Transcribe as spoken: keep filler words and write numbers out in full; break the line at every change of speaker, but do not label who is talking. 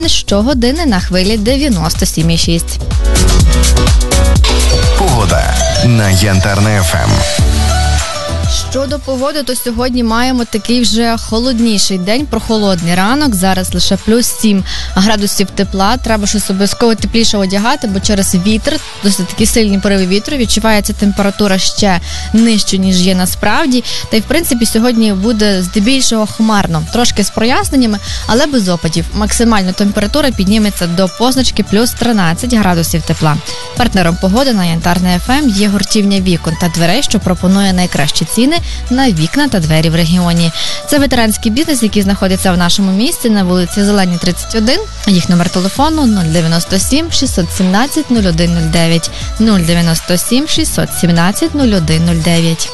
щогодини на хвилі дев'яносто сім і шість.
Погода на Янтарне еф ем.
Щодо погоди, то сьогодні маємо такий вже холодніший день, прохолодний ранок. Зараз лише плюс сім градусів тепла. Треба щось обов'язково тепліше одягати, бо через вітер, досить такі сильні пориви вітру, відчувається температура ще нижче, ніж є насправді. Та й, в принципі, сьогодні буде здебільшого хмарно. Трошки з проясненнями, але без опадів. Максимальна температура підніметься до позначки плюс тринадцять градусів тепла. Партнером погоди на Янтарне еф ем є гуртівня вікон та дверей, що пропонує найкращі ціни на вікна та двері в регіоні. Це ветеранський бізнес, який знаходиться в нашому місті на вулиці Зеленій, тридцять один. Їх номер телефону нуль дев'яносто сім шістсот сімнадцять нуль один нуль дев'ять, нуль дев'яносто сім шістсот сімнадцять нуль один нуль дев'ять.